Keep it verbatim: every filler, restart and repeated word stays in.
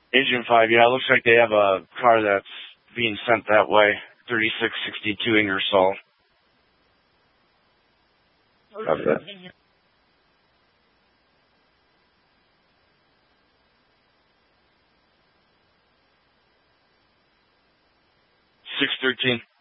Engine five, yeah, it looks like they have a car that's being sent that way. thirty-six sixty-two Ingersoll. Copy that. six thirteen.